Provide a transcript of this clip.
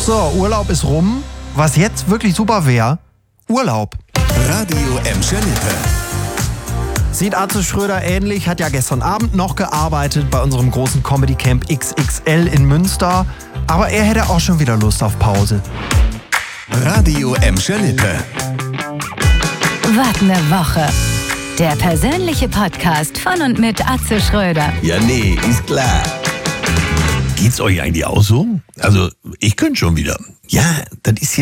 So, Urlaub ist rum. Was jetzt wirklich super wäre, Urlaub. Radio Emscher Lippe. Sieht Atze Schröder ähnlich, hat ja gestern Abend noch gearbeitet bei unserem großen Comedy Camp XXL in Münster. Aber er hätte auch schon wieder Lust auf Pause. Radio Emscher Lippe. Was ne Woche. Der persönliche Podcast von und mit Atze Schröder. Ja, nee, ist klar. Geht's euch eigentlich auch so? Also, ich könnte schon wieder. Ja, das ist